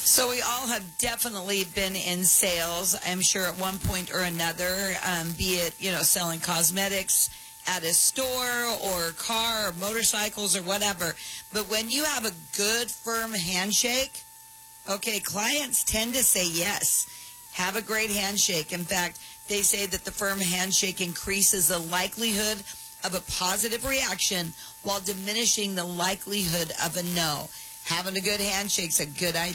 So we all have definitely been in sales, I'm sure at one point or another, be it, selling cosmetics at a store or car or motorcycles or whatever. But when you have a good, firm handshake, okay, clients tend to say yes. Have a great handshake. In fact, they say that the firm handshake increases the likelihood of a positive reaction while diminishing the likelihood of a no. Having a good handshake's a good idea.